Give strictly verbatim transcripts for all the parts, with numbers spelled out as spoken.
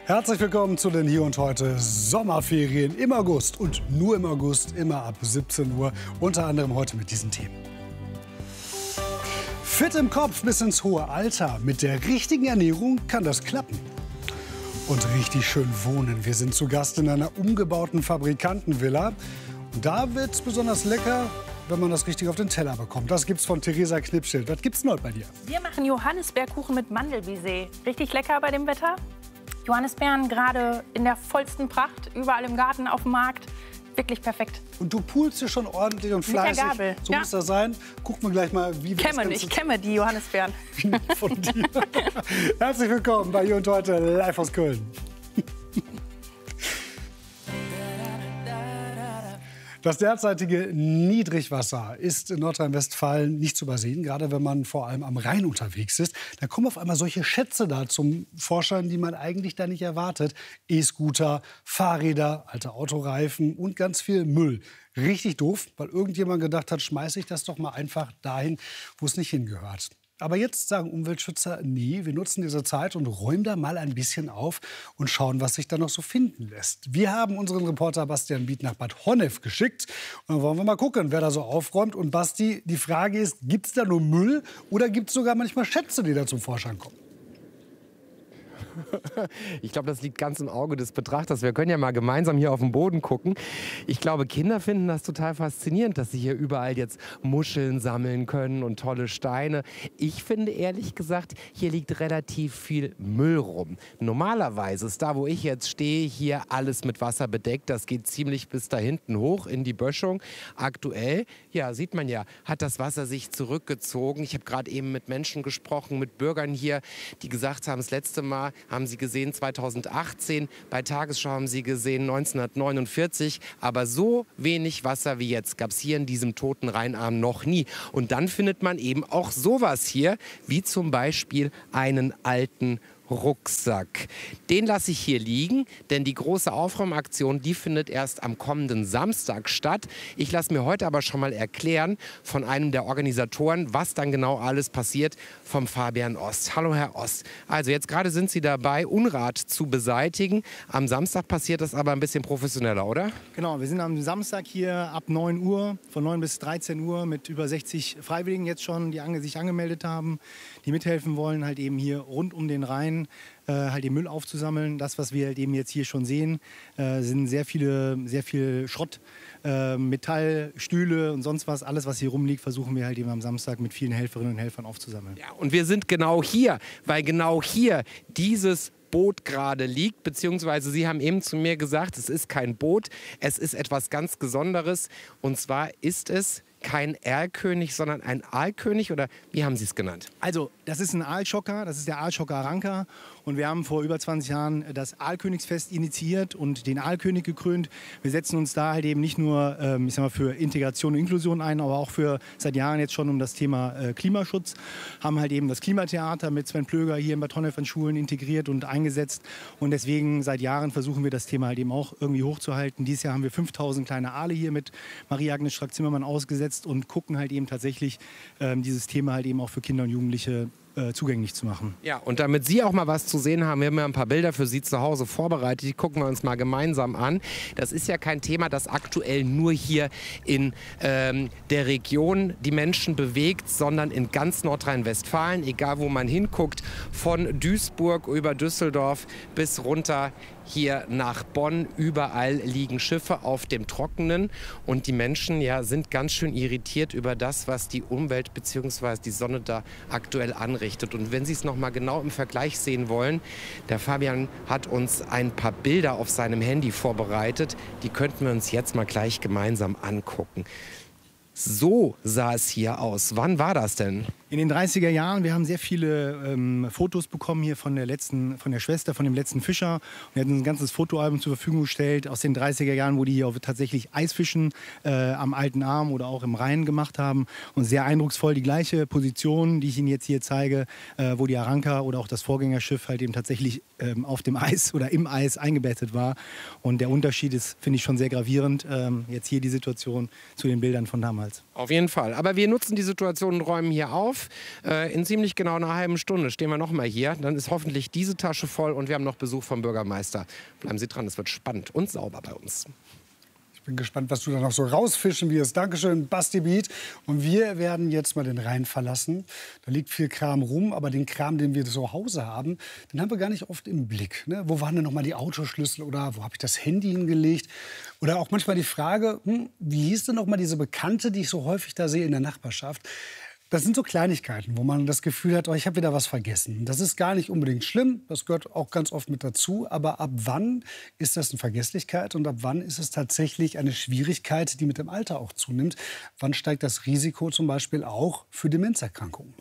Herzlich willkommen zu den Hier und Heute Sommerferien im August und nur im August, immer ab siebzehn Uhr, unter anderem heute mit diesen Themen. Fit im Kopf bis ins hohe Alter. Mit der richtigen Ernährung kann das klappen. Und richtig schön wohnen. Wir sind zu Gast in einer umgebauten Fabrikantenvilla. Und da wird es besonders lecker, wenn man das richtig auf den Teller bekommt. Das gibt's von Theresa Knipschild. Was gibt's neu bei dir? Wir machen Johannisbeerkuchen mit Mandelbisee. Richtig lecker bei dem Wetter. Johannisbeeren gerade in der vollsten Pracht, überall im Garten, auf dem Markt. Wirklich perfekt. Und du pulst hier schon ordentlich und fleißig. Mit der Gabel. So ja. muss das sein. Gucken wir gleich mal, wie wir Kemme, das ich kenne die Johannisbeeren. von dir. Herzlich willkommen bei Hier und Heute live aus Köln. Das derzeitige Niedrigwasser ist in Nordrhein-Westfalen nicht zu übersehen, gerade wenn man vor allem am Rhein unterwegs ist. Da kommen auf einmal solche Schätze da zum Vorschein, die man eigentlich da nicht erwartet. E-Scooter, Fahrräder, alte Autoreifen und ganz viel Müll. Richtig doof, weil irgendjemand gedacht hat, schmeiße ich das doch mal einfach dahin, wo es nicht hingehört. Aber jetzt sagen Umweltschützer, nee, wir nutzen diese Zeit und räumen da mal ein bisschen auf und schauen, was sich da noch so finden lässt. Wir haben unseren Reporter Bastian Biet nach Bad Honnef geschickt. Und dann wollen wir mal gucken, wer da so aufräumt. Und Basti, die Frage ist, gibt es da nur Müll oder gibt es sogar manchmal Schätze, die da zum Vorschein kommen? Ich glaube, das liegt ganz im Auge des Betrachters. Wir können ja mal gemeinsam hier auf den Boden gucken. Ich glaube, Kinder finden das total faszinierend, dass sie hier überall jetzt Muscheln sammeln können und tolle Steine. Ich finde ehrlich gesagt, hier liegt relativ viel Müll rum. Normalerweise ist da, wo ich jetzt stehe, hier alles mit Wasser bedeckt. Das geht ziemlich bis da hinten hoch in die Böschung. Aktuell, ja, sieht man ja, hat das Wasser sich zurückgezogen. Ich habe gerade eben mit Menschen gesprochen, mit Bürgern hier, die gesagt haben, das letzte Mal haben Sie gesehen zweitausendachtzehn, bei Tagesschau haben Sie gesehen neunzehnhundertneunundvierzig, aber so wenig Wasser wie jetzt gab es hier in diesem toten Rheinarm noch nie. Und dann findet man eben auch sowas hier, wie zum Beispiel einen alten Rucksack. Den lasse ich hier liegen, denn die große Aufräumaktion, die findet erst am kommenden Samstag statt. Ich lasse mir heute aber schon mal erklären von einem der Organisatoren, was dann genau alles passiert, vom Fabian Ost. Hallo Herr Ost. Also jetzt gerade sind Sie dabei, Unrat zu beseitigen. Am Samstag passiert das aber ein bisschen professioneller, oder? Genau, wir sind am Samstag hier ab neun Uhr, von neun bis dreizehn Uhr mit über sechzig Freiwilligen jetzt schon, die ange sich angemeldet haben, die mithelfen wollen, halt eben hier rund um den Rhein Äh, halt den Müll aufzusammeln. Das, was wir halt eben jetzt hier schon sehen, äh, sind sehr viele, sehr viel Schrott, äh, Metall, Stühle und sonst was. Alles, was hier rumliegt, versuchen wir halt eben am Samstag mit vielen Helferinnen und Helfern aufzusammeln. Ja, und wir sind genau hier, weil genau hier dieses Boot gerade liegt, beziehungsweise Sie haben eben zu mir gesagt, es ist kein Boot, es ist etwas ganz Besonderes. Und zwar ist es kein Erlkönig, sondern ein Aalkönig, oder wie haben Sie es genannt? Also, das ist ein Aalschocker, das ist der Aalschocker Ranker. Und wir haben vor über zwanzig Jahren das Aalkönigsfest initiiert und den Aalkönig gekrönt. Wir setzen uns da halt eben nicht nur ähm, ich sag mal, für Integration und Inklusion ein, aber auch für seit Jahren jetzt schon um das Thema äh, Klimaschutz. Haben halt eben das Klimatheater mit Sven Plöger hier in Bad Honnef an Schulen integriert und eingesetzt. Und deswegen seit Jahren versuchen wir das Thema halt eben auch irgendwie hochzuhalten. Dieses Jahr haben wir fünftausend kleine Aale hier mit Marie-Agnes Strack-Zimmermann ausgesetzt und gucken halt eben tatsächlich ähm, dieses Thema halt eben auch für Kinder und Jugendliche äh, zugänglich zu machen. Ja, und damit Sie auch mal was zu sehen haben, wir haben ja ein paar Bilder für Sie zu Hause vorbereitet, die gucken wir uns mal gemeinsam an. Das ist ja kein Thema, das aktuell nur hier in ähm, der Region die Menschen bewegt, sondern in ganz Nordrhein-Westfalen, egal wo man hinguckt, von Duisburg über Düsseldorf bis runter hier nach Bonn. Überall liegen Schiffe auf dem Trockenen und die Menschen ja, sind ganz schön irritiert über das, was die Umwelt bzw. die Sonne da aktuell anrichtet. Und wenn Sie es noch mal genau im Vergleich sehen wollen, der Fabian hat uns ein paar Bilder auf seinem Handy vorbereitet. Die könnten wir uns jetzt mal gleich gemeinsam angucken. So sah es hier aus. Wann war das denn? In den dreißiger Jahren, wir haben sehr viele ähm, Fotos bekommen hier von der letzten, von der Schwester, von dem letzten Fischer. Und wir hatten ein ganzes Fotoalbum zur Verfügung gestellt aus den dreißiger Jahren, wo die hier auch tatsächlich Eisfischen äh, am Alten Arm oder auch im Rhein gemacht haben. Und sehr eindrucksvoll die gleiche Position, die ich Ihnen jetzt hier zeige, äh, wo die Aranka oder auch das Vorgängerschiff halt eben tatsächlich ähm, auf dem Eis oder im Eis eingebettet war. Und der Unterschied ist, finde ich, schon sehr gravierend. Ähm, jetzt hier die Situation zu den Bildern von damals. Auf jeden Fall. Aber wir nutzen die Situation und räumen hier auf. Äh, in ziemlich genau einer halben Stunde stehen wir noch mal hier. Dann ist hoffentlich diese Tasche voll und wir haben noch Besuch vom Bürgermeister. Bleiben Sie dran, es wird spannend und sauber bei uns. Ich bin gespannt, was du da noch so rausfischen wirst. Dankeschön, Basti Beat. Und wir werden jetzt mal den Rhein verlassen. Da liegt viel Kram rum, aber den Kram, den wir zu Hause haben, den haben wir gar nicht oft im Blick. Ne? Wo waren denn noch mal die Autoschlüssel oder wo habe ich das Handy hingelegt? Oder auch manchmal die Frage, hm, wie hieß denn noch mal diese Bekannte, die ich so häufig da sehe in der Nachbarschaft? Das sind so Kleinigkeiten, wo man das Gefühl hat, oh, ich habe wieder was vergessen. Das ist gar nicht unbedingt schlimm, das gehört auch ganz oft mit dazu. Aber ab wann ist das eine Vergesslichkeit und ab wann ist es tatsächlich eine Schwierigkeit, die mit dem Alter auch zunimmt? Wann steigt das Risiko zum Beispiel auch für Demenzerkrankungen?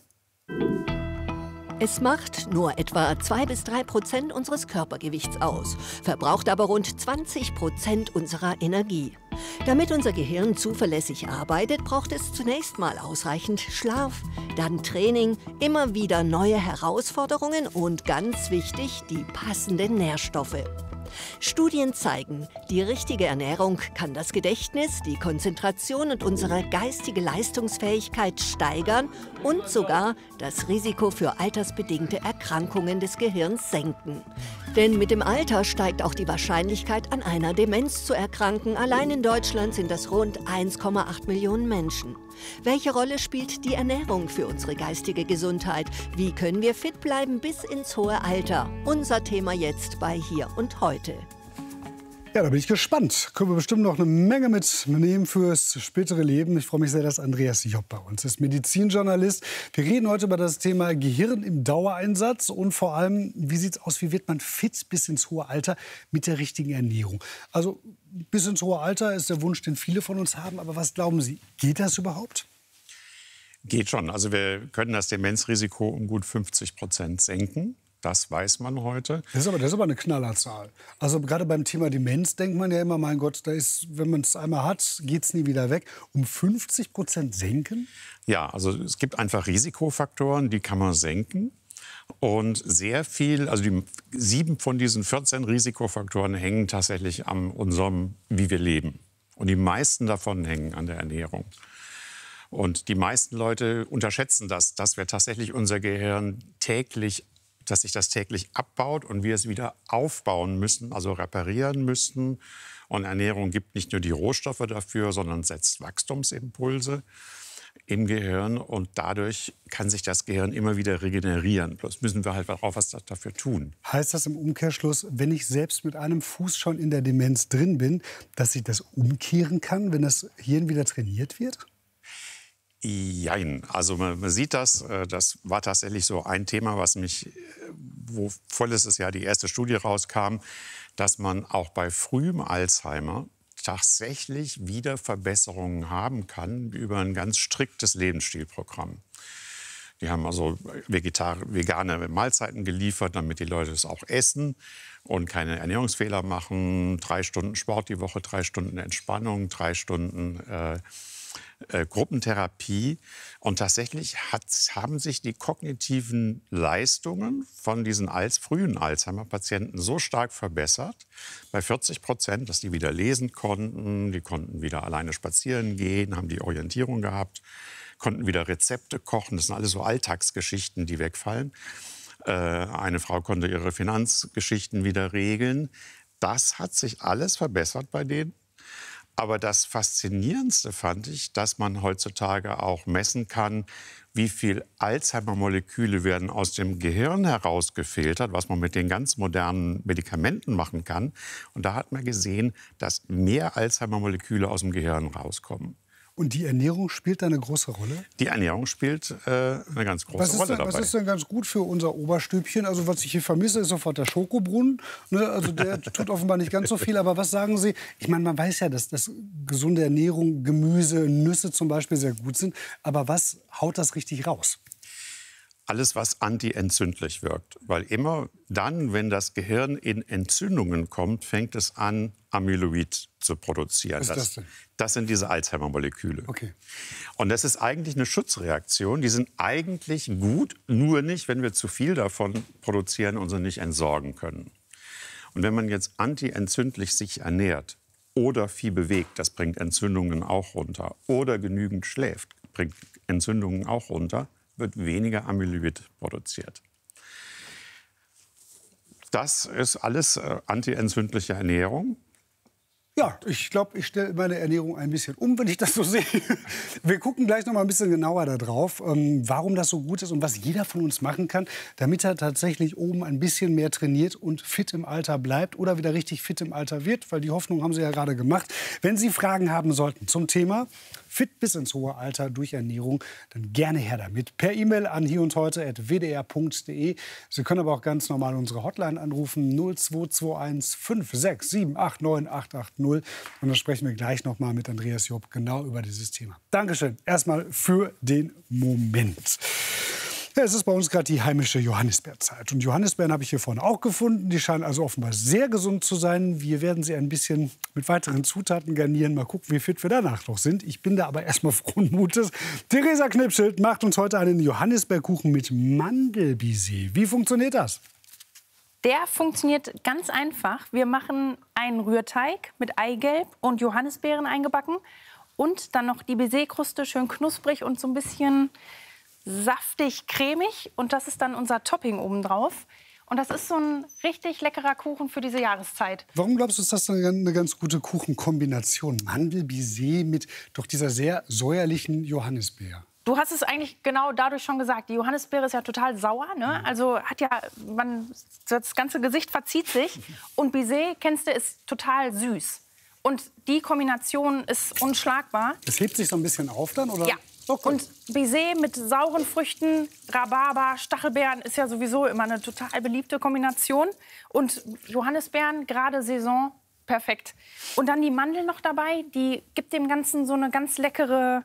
Es macht nur etwa zwei bis drei Prozent unseres Körpergewichts aus, verbraucht aber rund zwanzig Prozent unserer Energie. Damit unser Gehirn zuverlässig arbeitet, braucht es zunächst mal ausreichend Schlaf, dann Training, immer wieder neue Herausforderungen und ganz wichtig, die passenden Nährstoffe. Studien zeigen, die richtige Ernährung kann das Gedächtnis, die Konzentration und unsere geistige Leistungsfähigkeit steigern und sogar das Risiko für altersbedingte Erkrankungen des Gehirns senken. Denn mit dem Alter steigt auch die Wahrscheinlichkeit, an einer Demenz zu erkranken. Allein in Deutschland sind das rund eins Komma acht Millionen Menschen. Welche Rolle spielt die Ernährung für unsere geistige Gesundheit? Wie können wir fit bleiben bis ins hohe Alter? Unser Thema jetzt bei Hier und Heute. Ja, da bin ich gespannt. Können wir bestimmt noch eine Menge mitnehmen fürs spätere Leben. Ich freue mich sehr, dass Andreas Job bei uns ist, Medizinjournalist. Wir reden heute über das Thema Gehirn im Dauereinsatz und vor allem, wie sieht es aus, wie wird man fit bis ins hohe Alter mit der richtigen Ernährung? Also bis ins hohe Alter ist der Wunsch, den viele von uns haben. Aber was glauben Sie, geht das überhaupt? Geht schon. Also wir können das Demenzrisiko um gut fünfzig Prozent senken. Das weiß man heute. Das ist aber, das ist aber eine Knallerzahl. Also gerade beim Thema Demenz denkt man ja immer, mein Gott, da ist, wenn man es einmal hat, geht es nie wieder weg. Um fünfzig Prozent senken? Ja, also es gibt einfach Risikofaktoren, die kann man senken. Und sehr viel, also die sieben von diesen vierzehn Risikofaktoren hängen tatsächlich an unserem, wie wir leben. Und die meisten davon hängen an der Ernährung. Und die meisten Leute unterschätzen das, dass wir tatsächlich unser Gehirn täglich dass sich das täglich abbaut und wir es wieder aufbauen müssen, also reparieren müssen. Und Ernährung gibt nicht nur die Rohstoffe dafür, sondern setzt Wachstumsimpulse im Gehirn. Und dadurch kann sich das Gehirn immer wieder regenerieren. Bloß müssen wir halt auch was dafür tun. Heißt das im Umkehrschluss, wenn ich selbst mit einem Fuß schon in der Demenz drin bin, dass ich das umkehren kann, wenn das Hirn wieder trainiert wird? Jein. Also man, man sieht das, das war tatsächlich so ein Thema, was mich, wo vorletztes Jahr die erste Studie rauskam, dass man auch bei frühem Alzheimer tatsächlich wieder Verbesserungen haben kann über ein ganz striktes Lebensstilprogramm. Die haben also vegetar vegane Mahlzeiten geliefert, damit die Leute es auch essen und keine Ernährungsfehler machen. Drei Stunden Sport die Woche, drei Stunden Entspannung, drei Stunden äh, Äh, Gruppentherapie. Und tatsächlich hat, haben sich die kognitiven Leistungen von diesen als, frühen Alzheimer-Patienten so stark verbessert, bei vierzig Prozent, dass die wieder lesen konnten, die konnten wieder alleine spazieren gehen, haben die Orientierung gehabt, konnten wieder Rezepte kochen. Das sind alles so Alltagsgeschichten, die wegfallen. Äh, eine Frau konnte ihre Finanzgeschichten wieder regeln. Das hat sich alles verbessert bei denen. Aber das Faszinierendste fand ich, dass man heutzutage auch messen kann, wie viel Alzheimer-Moleküle werden aus dem Gehirn herausgefiltert, was man mit den ganz modernen Medikamenten machen kann. Und da hat man gesehen, dass mehr Alzheimer-Moleküle aus dem Gehirn rauskommen. Und die Ernährung spielt da eine große Rolle? Die Ernährung spielt äh, eine ganz große was ist Rolle denn, dabei. Was ist denn ganz gut für unser Oberstübchen? Also was ich hier vermisse, ist sofort der Schokobrunnen. Ne? Also der tut offenbar nicht ganz so viel. Aber was sagen Sie? Ich meine, man weiß ja, dass, dass gesunde Ernährung, Gemüse, Nüsse zum Beispiel sehr gut sind. Aber was haut das richtig raus? Alles, was antientzündlich wirkt. Weil immer dann, wenn das Gehirn in Entzündungen kommt, fängt es an, Amyloid zu produzieren. Was ist das denn? Das sind diese Alzheimer-Moleküle. Okay. Und das ist eigentlich eine Schutzreaktion. Die sind eigentlich gut, nur nicht, wenn wir zu viel davon produzieren und sie nicht entsorgen können. Und wenn man jetzt antientzündlich sich ernährt, oder viel bewegt, das bringt Entzündungen auch runter, oder genügend schläft, bringt Entzündungen auch runter, wird weniger Amyloid produziert. Das ist alles äh, antientzündliche Ernährung. Ja, ich glaube, ich stelle meine Ernährung ein bisschen um, wenn ich das so sehe. Wir gucken gleich noch mal ein bisschen genauer darauf, ähm, warum das so gut ist und was jeder von uns machen kann, damit er tatsächlich oben ein bisschen mehr trainiert und fit im Alter bleibt oder wieder richtig fit im Alter wird, weil die Hoffnung haben Sie ja gerade gemacht. Wenn Sie Fragen haben sollten zum Thema fit bis ins hohe Alter durch Ernährung, dann gerne her damit. Per E-Mail an hier und heute at w d r punkt d e. Sie können aber auch ganz normal unsere Hotline anrufen, null zwei zwei eins fünf sechs sieben acht neun acht acht null. Und dann sprechen wir gleich noch mal mit Andreas Job genau über dieses Thema. Dankeschön erstmal für den Moment. Ja, es ist bei uns gerade die heimische Johannisbeerzeit. Und Johannisbeeren habe ich hier vorne auch gefunden. Die scheinen also offenbar sehr gesund zu sein. Wir werden sie ein bisschen mit weiteren Zutaten garnieren. Mal gucken, wie fit wir danach noch sind. Ich bin da aber erstmal frohen Mutes. Theresa Knipschild macht uns heute einen Johannisbeerkuchen mit Mandelbisee. Wie funktioniert das? Der funktioniert ganz einfach. Wir machen einen Rührteig mit Eigelb und Johannisbeeren eingebacken. Und dann noch die Baiser-Kruste, schön knusprig und so ein bisschen saftig, cremig. Und das ist dann unser Topping obendrauf. Und das ist so ein richtig leckerer Kuchen für diese Jahreszeit. Warum glaubst du, ist das eine ganz gute Kuchenkombination? Mandelbisee mit doch dieser sehr säuerlichen Johannisbeere. Du hast es eigentlich genau dadurch schon gesagt. Die Johannisbeere ist ja total sauer, ne? Also hat ja, man, das ganze Gesicht verzieht sich. Und Baiser, kennst du, ist total süß. Und die Kombination ist unschlagbar. Das hebt sich so ein bisschen auf dann, oder? Ja. Okay. Und Baiser mit sauren Früchten, Rhabarber, Stachelbeeren ist ja sowieso immer eine total beliebte Kombination. Und Johannisbeeren, gerade Saison, perfekt. Und dann die Mandel noch dabei, die gibt dem Ganzen so eine ganz leckere,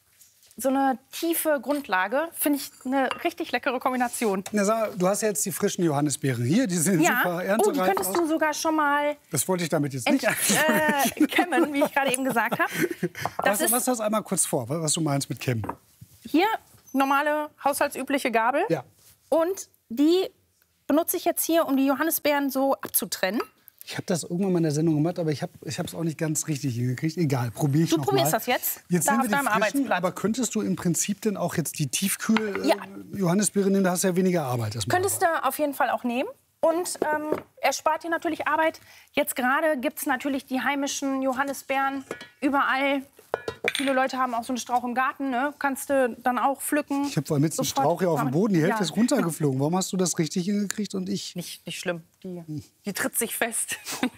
so eine tiefe Grundlage. Finde ich eine richtig leckere Kombination. Na, sag, du hast ja jetzt die frischen Johannisbeeren hier, die sind Ja, super oh, erntereif. die könntest du sogar schon mal Das wollte ich damit jetzt nicht äh, kämmen, wie ich gerade eben gesagt habe. Was, was das einmal kurz vor, was du meinst mit kämmen. Hier normale haushaltsübliche Gabel. Ja. Und die benutze ich jetzt hier, um die Johannisbeeren so abzutrennen. Ich habe das irgendwann mal in der Sendung gemacht, aber ich habe es auch nicht ganz richtig hingekriegt. Egal, probiere ich Du noch probierst mal. das jetzt? Jetzt Da nehmen auf wir deinem die frischen, Arbeitsplatz. aber könntest du im Prinzip denn auch jetzt die Ja. Tiefkühl-Johannisbeeren nehmen? Da hast du ja weniger Arbeit. erstmal. Könntest du auf jeden Fall auch nehmen. Und ähm, erspart dir natürlich Arbeit. Jetzt gerade gibt es natürlich die heimischen Johannisbeeren überall. Viele Leute haben auch so einen Strauch im Garten, ne? Kannst du dann auch pflücken. Ich habe vorhin mit einem Sofort Strauch hier auf dem Boden, die Hälfte Ja. ist runtergeflogen. Warum hast du das richtig hingekriegt und ich? Nicht, nicht schlimm, die, die tritt sich fest.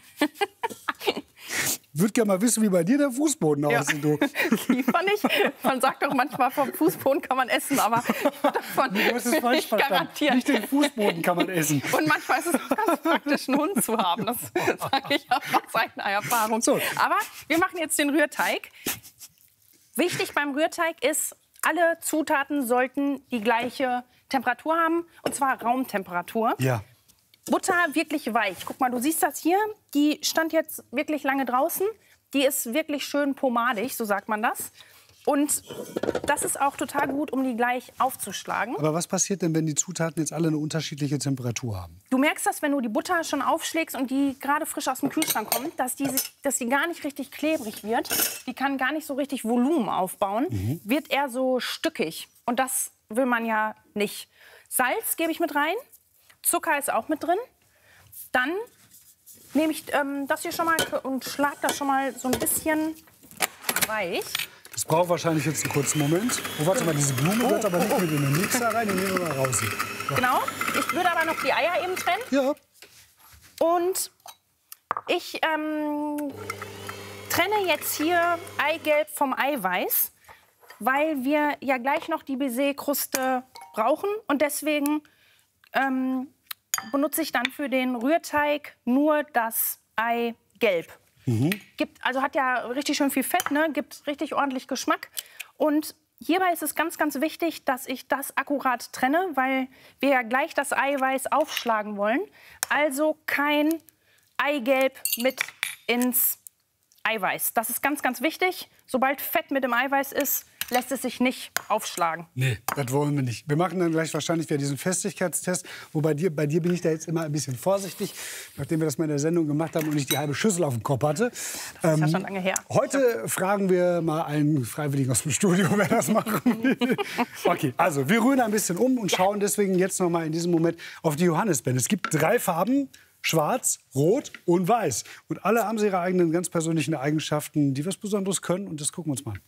Ich würde gerne mal wissen, wie bei dir der Fußboden Ja. aussieht. Du. Lieber nicht. Man sagt doch manchmal, vom Fußboden kann man essen, aber davon Du hast es will falsch ich verstanden. garantieren. Nicht den Fußboden kann man essen. Und manchmal ist es auch ganz praktisch, einen Hund zu haben. Das sage ich auch aus eigener Erfahrung. So. Aber wir machen jetzt den Rührteig. Wichtig beim Rührteig ist, alle Zutaten sollten die gleiche Temperatur haben, und zwar Raumtemperatur. Ja. Butter wirklich weich. Guck mal, du siehst das hier. Die stand jetzt wirklich lange draußen. Die ist wirklich schön pomadig, so sagt man das. Und das ist auch total gut, um die gleich aufzuschlagen. Aber was passiert denn, wenn die Zutaten jetzt alle eine unterschiedliche Temperatur haben? Du merkst das, wenn du die Butter schon aufschlägst und die gerade frisch aus dem Kühlschrank kommt, dass die, sich, dass die gar nicht richtig klebrig wird. Die kann gar nicht so richtig Volumen aufbauen. Mhm. Wird eher so stückig. Und das will man ja nicht. Salz gebe ich mit rein. Zucker ist auch mit drin. Dann nehme ich ähm, das hier schon mal und schlage das schon mal so ein bisschen weich. Das braucht wahrscheinlich jetzt einen kurzen Moment. Oh, warte mal, diese Blume Oh, wird aber nicht oh, oh. mit in den Mixer rein, die nehmen wir mal raus. So. Genau. Ich würde aber noch die Eier eben trennen. Ja. Und ich ähm, trenne jetzt hier Eigelb vom Eiweiß, weil wir ja gleich noch die Baiser-Kruste brauchen. Und deswegen ähm, benutze ich dann für den Rührteig nur das Eigelb. Mhm. Gibt, also hat ja richtig schön viel Fett, ne? Gibt richtig ordentlich Geschmack. Und hierbei ist es ganz, ganz wichtig, dass ich das akkurat trenne, weil wir ja gleich das Eiweiß aufschlagen wollen. Also kein Eigelb mit ins Eiweiß. Das ist ganz, ganz wichtig. Sobald Fett mit dem Eiweiß ist, lässt es sich nicht aufschlagen. Nee, das wollen wir nicht. Wir machen dann gleich wahrscheinlich wieder diesen Festigkeitstest. Wobei dir, bei dir bin ich da jetzt immer ein bisschen vorsichtig, nachdem wir das mal in der Sendung gemacht haben und ich die halbe Schüssel auf dem Kopf hatte. Das ist ja schon lange her. Heute fragen wir mal einen Freiwilligen aus dem Studio, wer das machen will. Okay, also wir rühren ein bisschen um und schauen deswegen jetzt noch mal in diesem Moment auf die Johannisbeeren. Es gibt drei Farben. Schwarz, Rot und Weiß. Und alle haben sie ihre eigenen ganz persönlichen Eigenschaften, die was Besonderes können. Und das gucken wir uns mal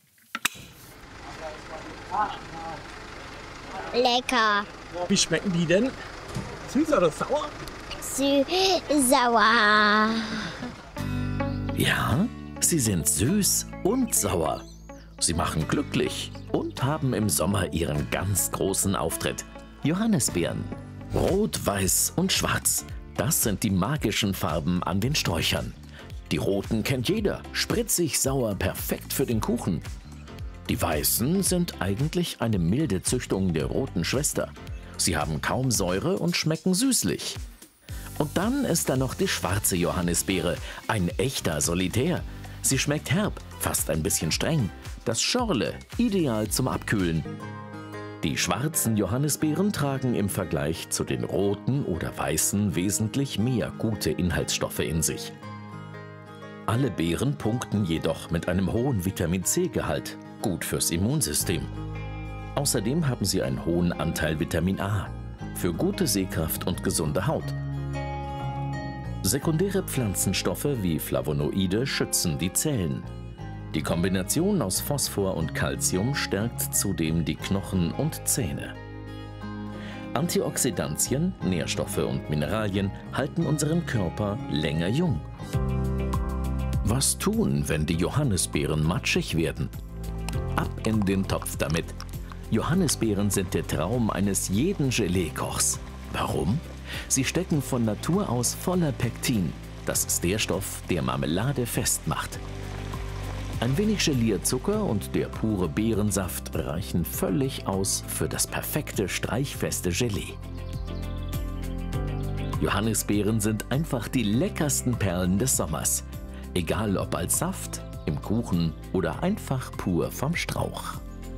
an. Lecker. Wie schmecken die denn? Süß oder sauer? Sü-sauer. Ja, sie sind süß und sauer. Sie machen glücklich und haben im Sommer ihren ganz großen Auftritt. Johannisbeeren. Rot, Weiß und Schwarz. Das sind die magischen Farben an den Sträuchern. Die roten kennt jeder, spritzig, sauer, perfekt für den Kuchen. Die weißen sind eigentlich eine milde Züchtung der roten Schwester. Sie haben kaum Säure und schmecken süßlich. Und dann ist da noch die schwarze Johannisbeere, ein echter Solitär. Sie schmeckt herb, fast ein bisschen streng. Das Schorle, ideal zum Abkühlen. Die schwarzen Johannisbeeren tragen im Vergleich zu den roten oder weißen wesentlich mehr gute Inhaltsstoffe in sich. Alle Beeren punkten jedoch mit einem hohen Vitamin-C-Gehalt, gut fürs Immunsystem. Außerdem haben sie einen hohen Anteil Vitamin A, für gute Sehkraft und gesunde Haut. Sekundäre Pflanzenstoffe wie Flavonoide schützen die Zellen. Die Kombination aus Phosphor und Calcium stärkt zudem die Knochen und Zähne. Antioxidantien, Nährstoffe und Mineralien halten unseren Körper länger jung. Was tun, wenn die Johannisbeeren matschig werden? Ab in den Topf damit. Johannisbeeren sind der Traum eines jeden Gelee-Kochs. Warum? Sie stecken von Natur aus voller Pektin. Das ist der Stoff, der Marmelade festmacht. Ein wenig Gelierzucker und der pure Beerensaft reichen völlig aus für das perfekte streichfeste Gelee. Johannisbeeren sind einfach die leckersten Perlen des Sommers. Egal ob als Saft, im Kuchen oder einfach pur vom Strauch.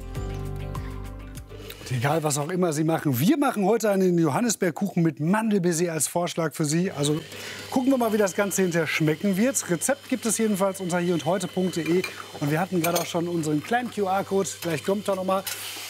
Egal, was auch immer Sie machen. Wir machen heute einen Johannisbeerkuchen mit Mandelbaiser als Vorschlag für Sie. Also gucken wir mal, wie das Ganze hinterher schmecken wird. Rezept gibt es jedenfalls unter hier und heute punkt de. Und wir hatten gerade auch schon unseren kleinen Q R-Code. Vielleicht kommt er noch mal.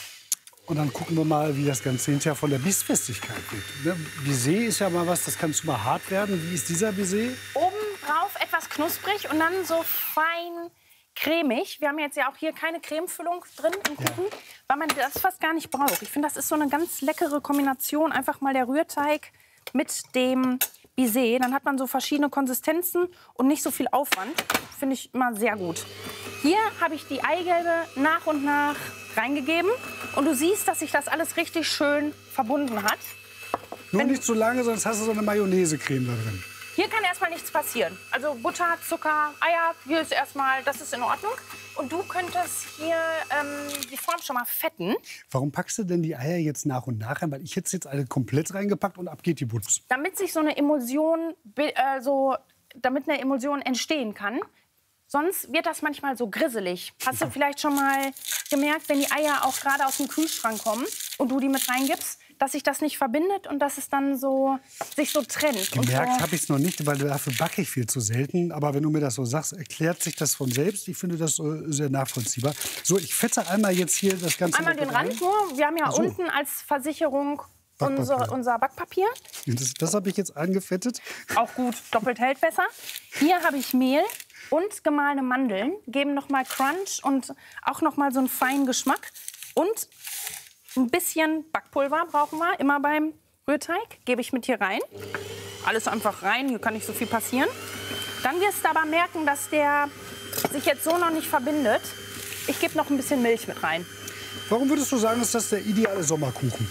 Und dann gucken wir mal, wie das Ganze hinterher von der Bissfestigkeit wird. Ne? Baiser ist ja mal was, das kann zu mal hart werden. Wie ist dieser Baiser? Oben drauf etwas knusprig und dann so fein cremig. Wir haben jetzt ja auch hier keine Cremefüllung drin im Kuchen, ja, weil man das fast gar nicht braucht. Ich finde, das ist so eine ganz leckere Kombination. Einfach mal der Rührteig mit dem Baiser. Dann hat man so verschiedene Konsistenzen und nicht so viel Aufwand. Finde ich immer sehr gut. Hier habe ich die Eigelbe nach und nach reingegeben. Und du siehst, dass sich das alles richtig schön verbunden hat. Nur Wenn nicht zu lange, sonst hast du so eine Mayonnaise-Creme da drin. Hier kann erstmal nichts passieren. Also Butter, Zucker, Eier, hier ist erstmal, das ist in Ordnung. Und du könntest hier ähm, die Form schon mal fetten. Warum packst du denn die Eier jetzt nach und nach rein? Weil ich hätte jetzt alle komplett reingepackt und ab geht die Butz. Damit sich so eine Emulsion, äh, so, damit eine Emulsion entstehen kann. Sonst wird das manchmal so grisselig. Hast du vielleicht schon mal gemerkt, wenn die Eier auch gerade aus dem Kühlschrank kommen und du die mit reingibst, dass sich das nicht verbindet und dass es dann so sich so trennt. Gemerkt so. habe ich es noch nicht, weil dafür backe ich viel zu selten. Aber wenn du mir das so sagst, erklärt sich das von selbst. Ich finde das äh, sehr nachvollziehbar. So, ich fette einmal jetzt hier das Ganze. Einmal den Rand nur. Wir haben ja so. unten als Versicherung Backpapier. Unser, unser Backpapier. Das, das habe ich jetzt angefettet. Auch gut, doppelt hält besser. Hier habe ich Mehl und gemahlene Mandeln. Geben noch mal Crunch und auch noch mal so einen feinen Geschmack. Und ein bisschen Backpulver brauchen wir, immer beim Rührteig. Gebe ich mit hier rein. Alles einfach rein, hier kann nicht so viel passieren. Dann wirst du aber merken, dass der sich jetzt so noch nicht verbindet. Ich gebe noch ein bisschen Milch mit rein. Warum würdest du sagen, ist das der ideale Sommerkuchen?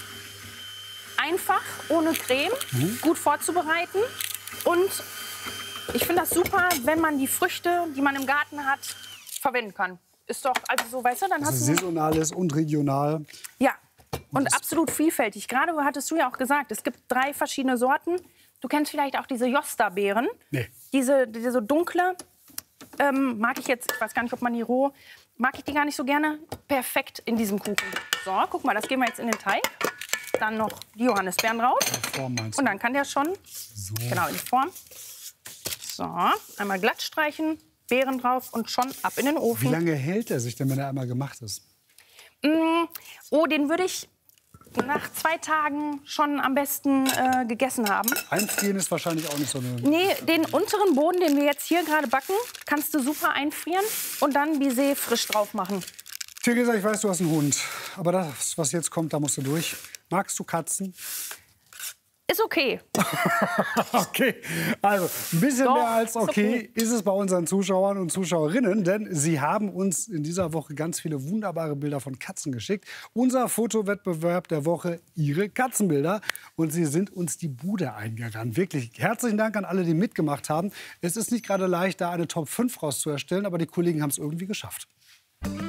Einfach, ohne Creme, mhm. gut vorzubereiten. Und ich finde das super, wenn man die Früchte, die man im Garten hat, verwenden kann. Ist doch, also so, weißt du, dann also hast du... saisonales und regional. Ja, und absolut vielfältig. Gerade hattest du ja auch gesagt, es gibt drei verschiedene Sorten. Du kennst vielleicht auch diese Josta-Beeren. Nee. Diese, diese dunkle, ähm, mag ich jetzt, ich weiß gar nicht, ob man die roh mag ich die gar nicht so gerne. Perfekt in diesem Kuchen. So, guck mal, das geben wir jetzt in den Teig. Dann noch die Johannisbeeren drauf. Form meinst du? Und dann kann der schon, So. genau in die Form. So, einmal glatt streichen, Beeren drauf und schon ab in den Wie Ofen. lange hält er sich denn, wenn er einmal gemacht ist? Mm, oh, den würde ich nach zwei Tagen schon am besten äh, gegessen haben. Einfrieren ist wahrscheinlich auch nicht so eine... Nee, den unteren Boden, den wir jetzt hier gerade backen, kannst du super einfrieren und dann Baiser frisch drauf machen. Theresa, ich weiß, du hast einen Hund. Aber das, was jetzt kommt, da musst du durch. Magst du Katzen? Ist okay. Okay, also ein bisschen Doch, mehr als ist okay, okay ist es bei unseren Zuschauern und Zuschauerinnen, denn sie haben uns in dieser Woche ganz viele wunderbare Bilder von Katzen geschickt. Unser Fotowettbewerb der Woche, ihre Katzenbilder. Und sie sind uns die Bude eingerannt. Wirklich herzlichen Dank an alle, die mitgemacht haben. Es ist nicht gerade leicht, da eine Top fünf rauszuerstellen, aber die Kollegen haben es irgendwie geschafft.